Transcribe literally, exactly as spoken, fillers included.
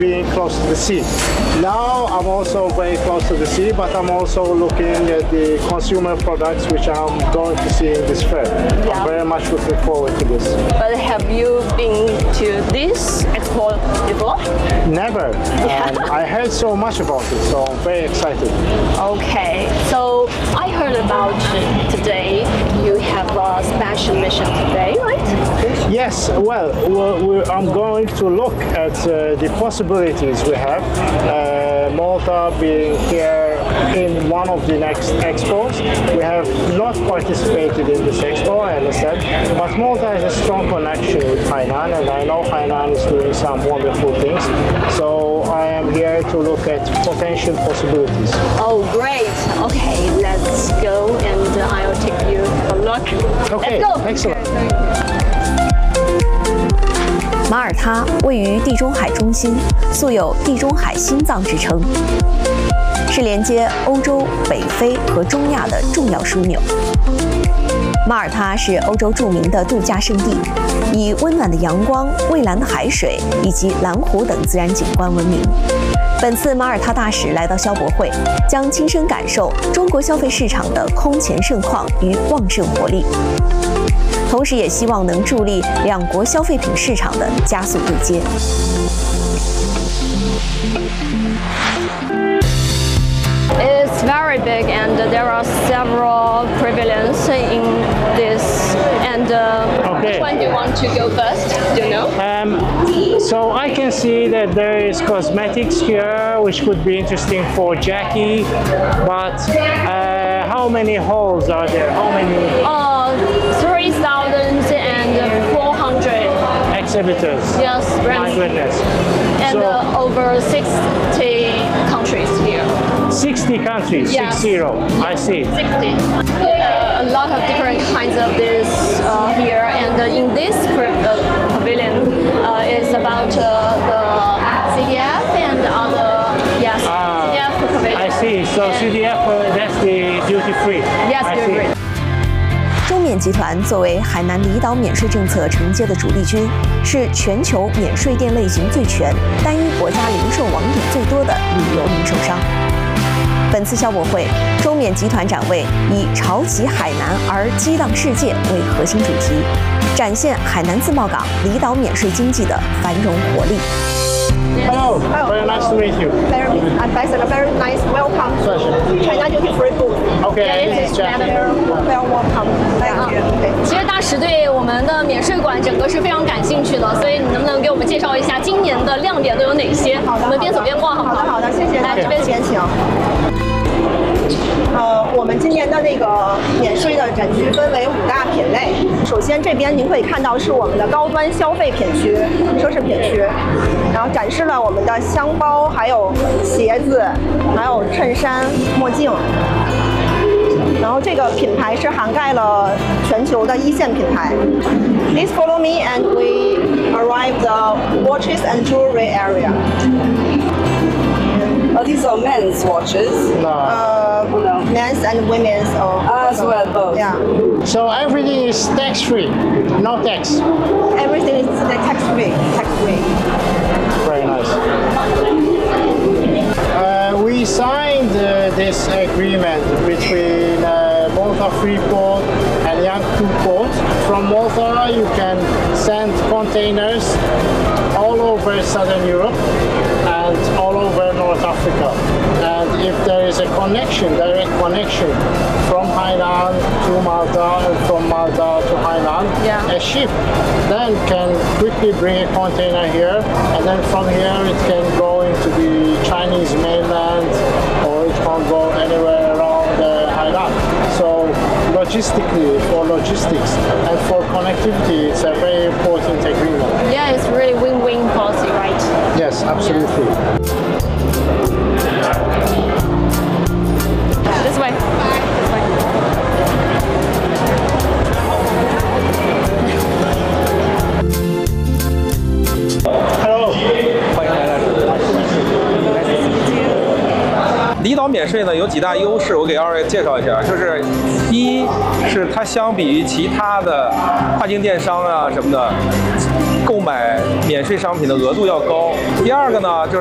being close to the sea. Now I'm also very close to the sea, but I'm also looking at the consumer products which I'm going to see in this fair. Yeah. I'm very much looking forward to this. But have you been to this expo before? Never. Yeah. Um, I heard so much about it, so I'm very excited. Okay, so I heard about today you have a special mission today, right? Yes, well, we're, we're, I'm going to look at uh, the possibilities we have. Uh, Malta being here in one of the next expos. We have not participated in this expo, I understand, but Malta has a strong connection with Hainan, and I know Hainan is doing some wonderful things. So I am here to look at potential possibilities. Oh, great. Okay, let's go, and I'll take you a look. Okay, let's go. Excellent. 马耳他位于地中海中心，素有地中海心脏之称，是连接欧洲、北非和中亚的重要枢纽。马耳他是欧洲著名的度假胜地，以温暖的阳光、蔚蓝的海水以及蓝湖等自然景观闻名。本次马耳他大使来到消博会，将亲身感受中国消费市场的空前盛况与旺盛活力。 同时，也希望能助力两国消费品市场的加速对接。 It's very big, and there are several pavilions in this. And uh, okay. Which one do you want to go first? Do you know? Um, so I can see that there is cosmetics here, which could be interesting for Jackie. But uh, how many halls are there? How many? Uh, three thousand and four hundred exhibitors. Yes, my goodness. And so, uh, over sixty countries here. sixty countries, yes. six zero. I see. sixty. Uh, a lot of different kinds of this uh, here, and uh, in this uh, pavilion uh, is about uh, the C D F and other yes uh, C D F pavilion. I see. So and C D F uh, that's the duty free. Yes, I duty free. 中缅集团作为海南离岛免税政策承接的主力军，是全球免税店类型最全、单一国家零售网点最多的旅游零售商。本次消博会，中缅集团展位以“潮起海南而激荡世界”为核心主题，展现海南自贸港离岛免税经济的繁荣活力。 Hello. Hello. Very nice to meet you. Very ambassador, very nice. Welcome to China Duty Free booth. Okay, yeah, this is Jackie. Well, welcome. Thank you. 其实大使对我们的免税馆整个是非常感兴趣的，所以你能不能给我们介绍一下今年的亮点都有哪些？ 好的， 我们边走边逛，好不好？ 好的，好的，谢谢。 来这边先请。呃，我们今年的那个免税的展区分为五大品类。首先，这边您可以看到是我们的高端消费品区、奢侈品区，然后展示了我们的箱包、还有鞋子、还有衬衫、墨镜。然后这个品牌是涵盖了全球的一线品牌。Please follow me, and we arrive the watches and jewelry area. Oh, these are men's watches. No. Uh, no. Men's and women's. Or, As well, both. Yeah. So everything is tax free, no tax. Everything is tax free. Tax free. Very nice. Uh, we signed uh, this agreement between uh, Malta Freeport and Yankton Port. From Malta, you can send containers all over Southern Europe and all over North Africa. And if there is a connection, direct connection from Hainan to Malta and from Malta to Hainan, yeah. a ship then can quickly bring a container here, and then from here it can go into the Chinese mainland, or it can go anywhere around uh, Hainan. So logistically, for logistics and for connectivity, it's a very important agreement. Yeah, it's really win-win policy, right? Yes, absolutely. This way. This way. Hello. 欢迎来到离岛免税呢，有几大优势，我给二位介绍一下。就是一是它相比于其他的跨境电商啊什么的， 购买免税商品的额度要高。第二个呢，就是